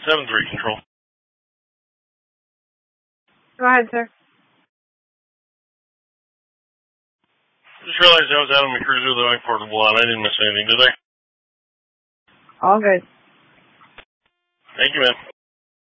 7-3 control. Go ahead, sir. Just realized I was out on my cruiser with my portable on. I didn't miss anything, did I? All good. Thank you, man.